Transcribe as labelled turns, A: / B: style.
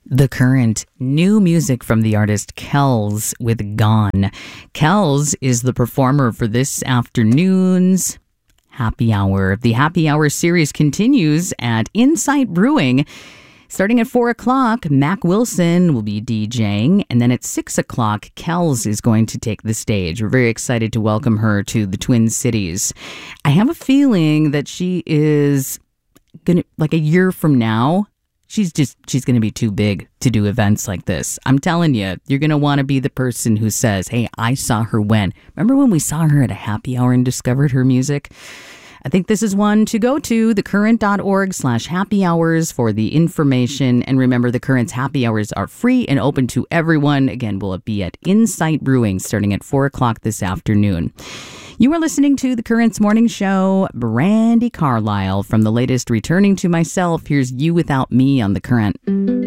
A: The Current, new music from the artist Kells with Gone. Kells is the performer for this afternoon's Happy Hour. The Happy Hour series continues at Insight Brewing. Starting at 4 o'clock, Mac Wilson will be DJing, and then at 6 o'clock, Kells is going to take the stage. We're very excited to welcome her to the Twin Cities. I have a feeling that she is going to, like a year from now, she's going to be too big to do events like this. I'm telling you, you're going to want to be the person who says, hey, I saw her when. Remember when we saw her at a happy hour and discovered her music? I think this is one to go to, thecurrent.org/happy hours for the information. And remember, The Current's happy hours are free and open to everyone. Again, will it be at Insight Brewing starting at 4 o'clock this afternoon. You are listening to The Current's Morning Show. Brandi Carlile from the latest Returning to Myself. Here's You Without Me on The Current.